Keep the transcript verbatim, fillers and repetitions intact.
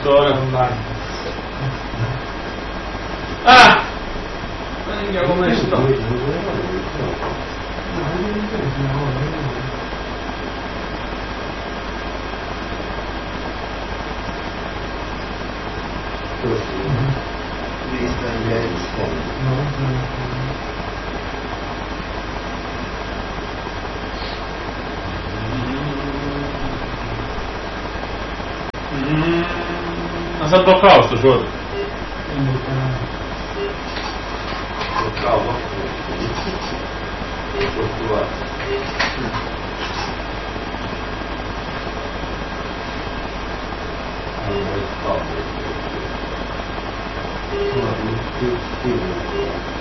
professora. Ah! Venga, come sto? Vista il sfondo. Ma si è bloccato sto giorno? Bloccato? Bloccato. Allora, stop.